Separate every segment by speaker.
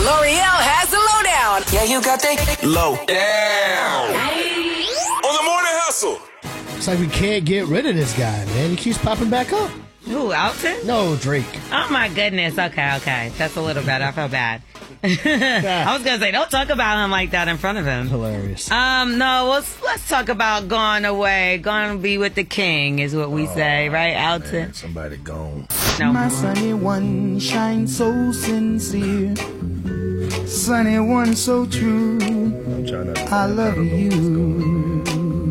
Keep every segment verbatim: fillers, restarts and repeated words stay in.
Speaker 1: L'Oreal has the lowdown.
Speaker 2: Yeah, you got the low
Speaker 3: down. On the morning hustle.
Speaker 4: It's like we can't get rid of this guy, man. He keeps popping back up.
Speaker 5: Who, Alton?
Speaker 4: No, Drake.
Speaker 5: Oh, my goodness. Okay, okay. That's a little better. I feel bad. I was going to say, don't talk about him like that in front of him.
Speaker 4: Hilarious.
Speaker 5: Um, no, let's, let's talk about going away. Going to be with the king is what we oh, say, right, Alton?
Speaker 6: Man, somebody gone.
Speaker 5: No.
Speaker 7: My sunny one shines so sincere. Sunny one so true. I love you.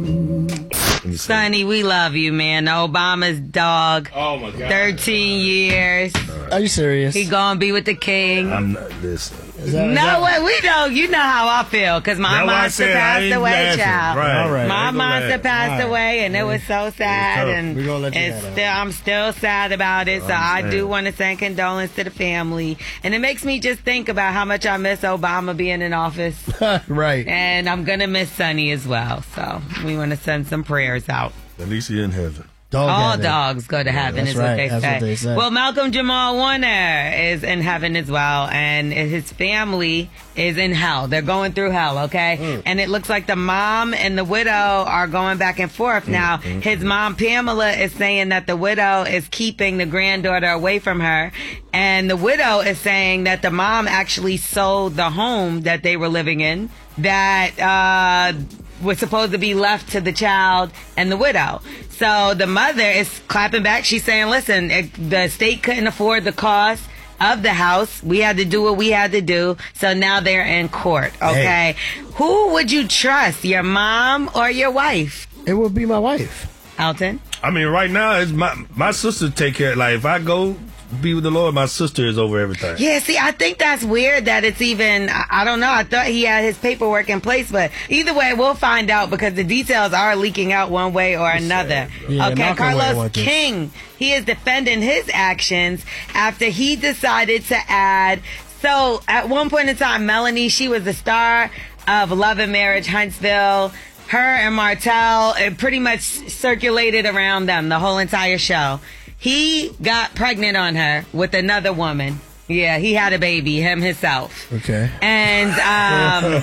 Speaker 5: Sonny, we love you, man. Obama's dog.
Speaker 3: Oh, my God.
Speaker 5: thirteen years.
Speaker 4: Are you serious?
Speaker 5: He gonna be with the king.
Speaker 6: I'm not listening.
Speaker 4: That,
Speaker 5: no, way, we know. You know how I feel, because my monster passed away, child.
Speaker 6: Right.
Speaker 4: All right.
Speaker 5: My monster passed
Speaker 4: right.
Speaker 5: away, and it was so sad.
Speaker 4: It was
Speaker 5: and
Speaker 4: We're gonna let you
Speaker 5: it's
Speaker 4: have
Speaker 5: still, I'm still sad about it. So I do
Speaker 6: man.
Speaker 5: want to send condolences to the family. And it makes me just think about how much I miss Obama being in office.
Speaker 4: Right.
Speaker 5: And I'm going to miss Sonny as well. So we want to send some prayers out.
Speaker 6: At least he in heaven.
Speaker 4: Dog
Speaker 5: All
Speaker 4: heaven.
Speaker 5: dogs go to heaven,
Speaker 4: that's
Speaker 5: is what,
Speaker 4: right.
Speaker 5: they
Speaker 4: that's
Speaker 5: say.
Speaker 4: what they say.
Speaker 5: Well, Malcolm Jamal Warner is in heaven as well, and his family is in hell. They're going through hell, okay? Mm. And it looks like the mom and the widow are going back and forth. Mm. Now, mm. his mom, Pamela, is saying that the widow is keeping the granddaughter away from her, and the widow is saying that the mom actually sold the home that they were living in, that uh, was supposed to be left to the child and the widow. So the mother is clapping back. She's saying, listen, it, the state couldn't afford the cost of the house. We had to do what we had to do. So now they're in court. Okay. Hey. Who would you trust, your mom or your wife?
Speaker 4: It would be my wife.
Speaker 5: Alton?
Speaker 6: I mean, right now, it's my, my sister take care. Like, if I go be with the Lord, my sister is over everything.
Speaker 5: Yeah, see, I think that's weird that it's even, I, I don't know, I thought he had his paperwork in place, but either way, we'll find out because the details are leaking out one way or another.
Speaker 4: Yeah,
Speaker 5: okay, Carlos King, he is defending his actions after he decided to add, so at one point in time, Melanie, she was the star of Love and Marriage Huntsville. Her and Martell, it pretty much circulated around them the whole entire show. He got pregnant on her with another woman. Yeah, he had a baby, him himself.
Speaker 4: Okay.
Speaker 5: And um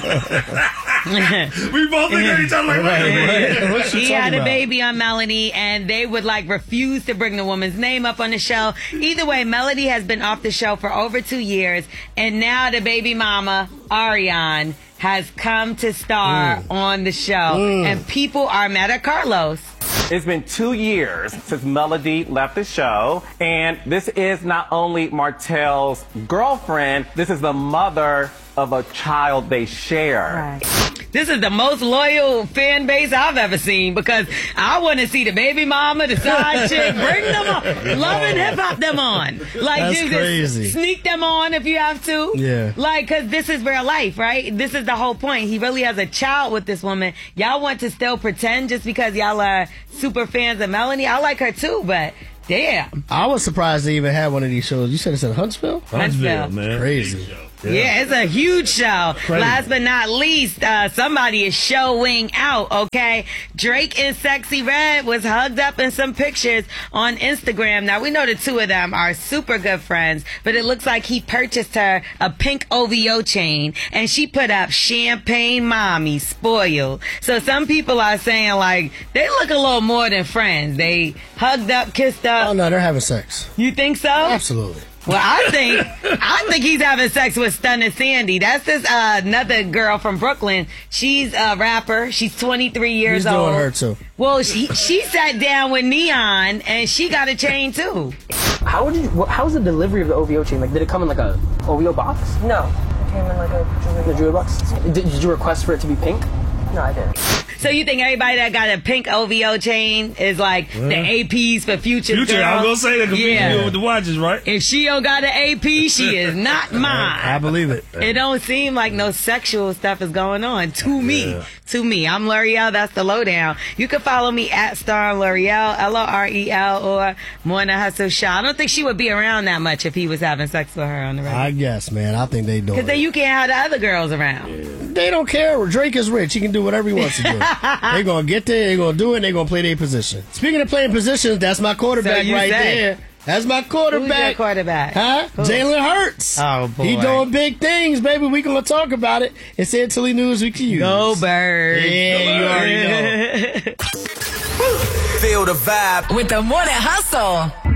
Speaker 6: we both look at each other like, wait,
Speaker 4: wait.
Speaker 5: He had a baby on Melanie, and they would like refuse to bring the woman's name up on the show. Either way, Melody has been off the show for over two years, and now the baby mama, Ariane, has come to star mm. on the show, mm. and people are mad at Carlos.
Speaker 8: It's been two years since Melody left the show, and this is not only Martell's girlfriend, this is the mother of a child they share.
Speaker 5: Right. This is the most loyal fan base I've ever seen, because I want to see the baby mama, the side chick, bring them on, Love and Hip Hop them on. Like,
Speaker 4: that's
Speaker 5: just
Speaker 4: crazy.
Speaker 5: Sneak them on if you have to.
Speaker 4: Yeah.
Speaker 5: Like, because this is real life, right? This is the whole point. He really has a child with this woman. Y'all want to still pretend just because y'all are super fans of Melanie? I like her too, but damn.
Speaker 4: I was surprised they even had one of these shows. You said it's in Huntsville?
Speaker 5: Huntsville,
Speaker 6: Huntsville man.
Speaker 4: Crazy.
Speaker 5: Yeah. yeah, it's a huge show.
Speaker 4: Crazy.
Speaker 5: Last but not least, uh, somebody is showing out, okay? Drake and Sexy Red was hugged up in some pictures on Instagram. Now, we know the two of them are super good friends, but it looks like he purchased her a pink O V O chain, and she put up Champagne Mommy, spoiled. So some people are saying, like, they look a little more than friends. They hugged up, kissed up.
Speaker 4: Oh, no, they're having sex.
Speaker 5: You think so?
Speaker 4: Absolutely.
Speaker 5: Well, I think I think he's having sex with Stunning Sandy. That's this uh, another girl from Brooklyn. She's a rapper. She's twenty-three years
Speaker 4: he's
Speaker 5: old.
Speaker 4: He's doing her too.
Speaker 5: Well, she she sat down with Neon, and she got a chain too.
Speaker 9: How would you? How was the delivery of the O V O chain? Like, did it come in like a O V O box?
Speaker 10: No, it came in like a jewelry.
Speaker 9: The jewelry box. Did, did you request for it to be pink?
Speaker 10: No, I didn't.
Speaker 5: So you think everybody that got a pink O V O chain is like yeah. the A Ps for Future?
Speaker 6: Future,
Speaker 5: girl?
Speaker 6: I was gonna say that.
Speaker 5: Yeah,
Speaker 6: with the watches, right?
Speaker 5: If she don't got an A P, she is not mine.
Speaker 4: I believe it.
Speaker 5: It don't seem like no sexual stuff is going on to me. Yeah. To me, I'm L'Oreal. That's the lowdown. You can follow me at Star L'Oreal, L O R E L, or Morning Hustle Show. I don't think she would be around that much if he was having sex with her on the radio.
Speaker 4: I guess, man. I think they do.
Speaker 5: Because then you can't have the other girls around.
Speaker 4: Yeah. They don't care. Drake is rich. He can do whatever he wants to do. They're going to get there. They're going to do it. They're going to play their position. Speaking of playing positions, that's my quarterback
Speaker 5: so
Speaker 4: right
Speaker 5: say.
Speaker 4: there. That's my quarterback.
Speaker 5: Who's your quarterback?
Speaker 4: Huh?
Speaker 5: Who?
Speaker 4: Jalen Hurts.
Speaker 5: Oh, boy.
Speaker 4: He doing big things, baby. We gonna talk about it. It's Italy News we can use.
Speaker 5: Go Birds.
Speaker 4: Yeah,
Speaker 5: Go
Speaker 4: you already know.
Speaker 3: Feel the vibe
Speaker 1: With the Morning Hustle.